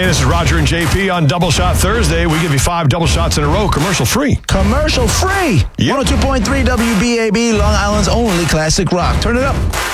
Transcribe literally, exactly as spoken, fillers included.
Hey, this is Roger and J P on Double Shot Thursday. We give you five double shots in a row, commercial free. Commercial free. Yep. one oh two point three W B A B, Long Island's only classic rock. Turn it up.